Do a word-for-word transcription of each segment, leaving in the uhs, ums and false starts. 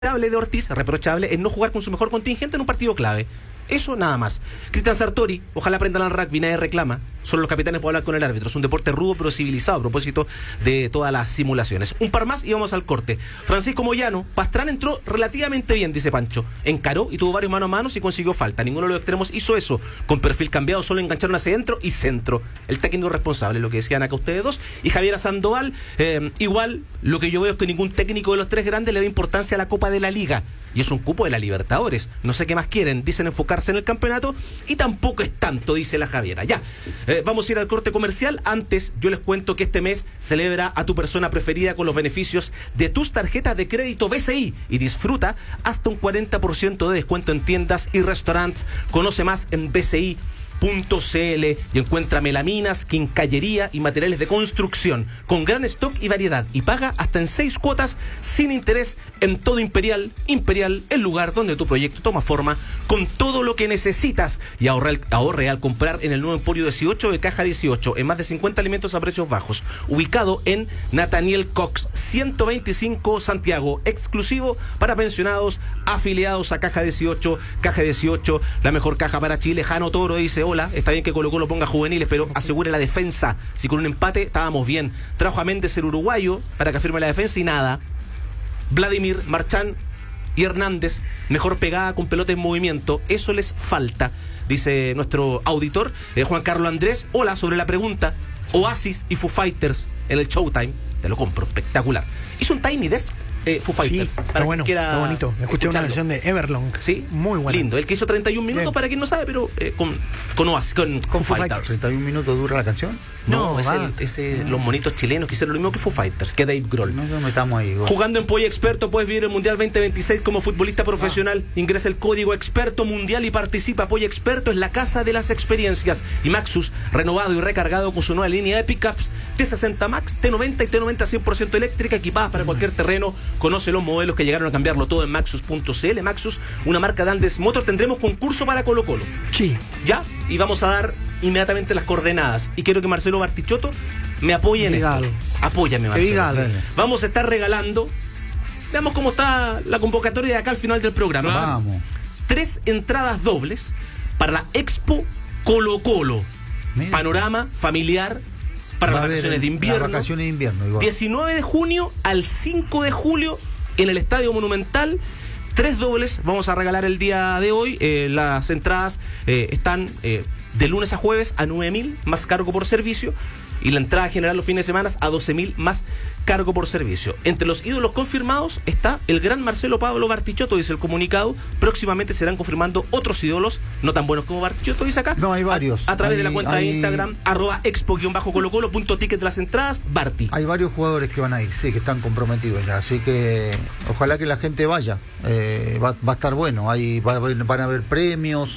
de Ortiz, reprochable, en no jugar con su mejor contingente en un partido clave. Eso nada más. Cristian Sartori, ojalá aprendan al rugby, nadie reclama. Solo los capitanes pueden hablar con el árbitro. Es un deporte rudo pero civilizado a propósito de todas las simulaciones. Un par más y vamos al corte. Francisco Moyano, Pastrán entró relativamente bien, dice Pancho. Encaró y tuvo varios mano a mano y consiguió falta. Ninguno de los extremos hizo eso. Con perfil cambiado, solo engancharon hacia dentro y centro. El técnico responsable, lo que decían acá ustedes dos. Y Javier Sandoval, eh, igual, lo que yo veo es que ningún técnico de los tres grandes le da importancia a la Copa de la Liga. Y es un cupo de la Libertadores. No sé qué más quieren. Dicen enfocarse en el campeonato y tampoco es tanto, dice la Javiera. Ya, eh, vamos a ir al corte comercial. Antes, yo les cuento que este mes celebra a tu persona preferida con los beneficios de tus tarjetas de crédito B C I y disfruta hasta un cuarenta por ciento de descuento en tiendas y restaurantes. Conoce más en B C I punto C L y encuentra melaminas, quincallería y materiales de construcción con gran stock y variedad y paga hasta en seis cuotas sin interés en todo Imperial. Imperial, el lugar donde tu proyecto toma forma con todo lo que necesitas y ahorra, ahorre al comprar en el nuevo Emporio dieciocho de Caja dieciocho en más de cincuenta alimentos a precios bajos, ubicado en Nathaniel Cox ciento veinticinco Santiago, exclusivo para pensionados afiliados a Caja dieciocho. Caja dieciocho, la mejor caja para Chile. Jano Toro dice: hola, está bien que Colo Colo ponga juveniles, pero asegure la defensa. Si con un empate estábamos bien. Trajo a Méndez, el uruguayo, para que afirme la defensa y nada. Vladimir, Marchán y Hernández, mejor pegada con pelota en movimiento. Eso les falta, dice nuestro auditor, eh, Juan Carlos Andrés. Hola, sobre la pregunta, Oasis y Foo Fighters en el Showtime, te lo compro, espectacular. Hizo un Tiny Desk. Eh, Foo Fighters, sí, para está bueno, está bonito. Escuché escucharlo. Una versión de Everlong. Sí, muy buena. Lindo. El que hizo treinta y un minutos, bien, para quien no sabe, pero eh, con, con Oasis, con, con, con Foo Foo Fighters. ¿treinta y un minutos dura la canción? No, No, es, va. el, es el, los monitos chilenos que hicieron lo mismo que Foo Fighters, que Dave Grohl. No nos metamos ahí. Bueno. Jugando en Polla Experto puedes vivir el Mundial veinte veintiséis como futbolista profesional. Ah. Ingresa el código Experto Mundial y participa. Polla Experto es la casa de las experiencias. Y Maxus, renovado y recargado con su nueva línea de pickups T sesenta Max, T noventa y T noventa cien por ciento eléctrica, equipadas para cualquier terreno. Conoce los modelos que llegaron a cambiarlo todo en Maxus punto C L. Maxus, una marca de Andes Motor. Tendremos concurso para Colo Colo. Sí. ¿Ya? Y vamos a dar inmediatamente las coordenadas. Y quiero que Marcelo Bartichotto me apoye en esto. Apóyame, Marcelo. Vamos a estar regalando. Veamos cómo está la convocatoria de acá al final del programa. Vamos. Tres entradas dobles para la Expo Colo Colo. Mira. Panorama familiar para las vacaciones de invierno. Las vacaciones de invierno, igual. diecinueve de junio al cinco de julio en el Estadio Monumental. Tres dobles vamos a regalar el día de hoy. Eh, las entradas eh, están eh, de lunes a jueves a nueve mil más cargo por servicio. Y la entrada general los fines de semana a doce mil más cargo por servicio. Entre los ídolos confirmados está el gran Marcelo Pablo Bartichotto, dice el comunicado. Próximamente serán confirmando otros ídolos, no tan buenos como Bartichotto, dice acá. No, hay varios. A, a través hay, de la cuenta hay... de Instagram, arroba expo-colocolo, punto ticket de las entradas, Barti. Hay varios jugadores que van a ir, sí, que están comprometidos ya. Así que ojalá que la gente vaya. Eh, va, va a estar bueno. Hay, va, van a haber premios,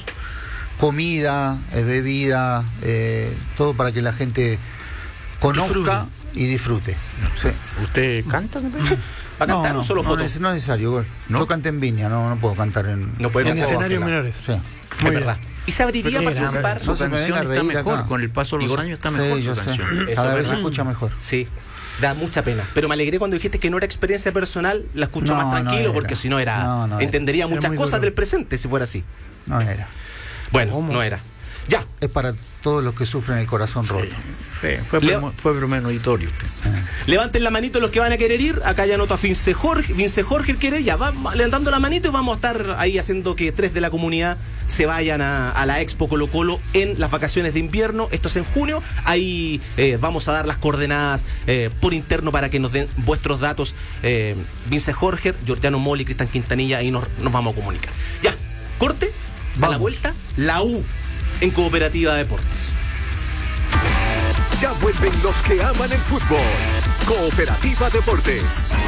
comida, eh, bebida, eh, todo para que la gente conozca disfrute. y disfrute. Sí. ¿Usted canta? ¿Va a cantar no, o solo no, foto? No es, no es necesario. ¿No? Yo canté en Viña, no, no puedo cantar en... No puede en escenarios menores. Sí. Muy verdad. ¿Y se abriría para participar? Su No se me venga canción a está reír mejor, acá. con el paso de los Igor, años está Sí, mejor yo su sé. canción. Eso Cada es vez se verdad. escucha mejor. Sí, da mucha pena. Pero me alegré cuando dijiste que no era experiencia personal, la escucho No, más tranquilo, no era. porque si no era... No, no era. entendería Era muchas muy cosas duro. del presente si fuera así. No era. Bueno, ¿Cómo? no era. Ya. Es para todos los que sufren el corazón roto. Fue, fue, Leo- promo- fue premonitorio usted. Levanten la manito los que van a querer ir. Acá ya noto a Vince Jorge. Vince Jorge quiere ir. Ya, va levantando la manito y vamos a estar ahí haciendo que tres de la comunidad se vayan a, a la Expo Colo Colo en las vacaciones de invierno. Esto es en junio. Ahí eh, vamos a dar las coordenadas eh, por interno para que nos den vuestros datos. Eh, Vince Jorge, Giordano Moli, Cristian Quintanilla. Ahí nos, nos vamos a comunicar. Ya, corte. A Vamos. la vuelta, la U en Cooperativa Deportes. Ya vuelven los que aman el fútbol. Cooperativa Deportes.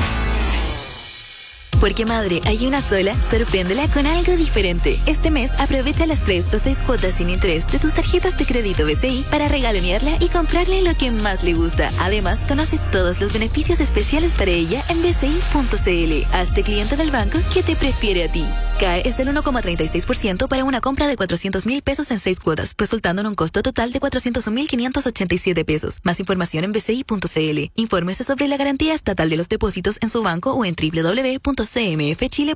Porque madre, hay una sola, sorpréndela con algo diferente. Este mes aprovecha las tres o seis cuotas sin interés de tus tarjetas de crédito B C I para regalonearla y comprarle lo que más le gusta. Además, conoce todos los beneficios especiales para ella en B C I punto C L. Hazte cliente del banco que te prefiere a ti. C A E es del uno coma treinta y seis por ciento para una compra de cuatrocientos mil pesos en seis cuotas, resultando en un costo total de cuatrocientos mil quinientos ochenta y siete pesos. Más información en b c i punto c l. Infórmese sobre la garantía estatal de los depósitos en su banco o en w w w punto c m f chile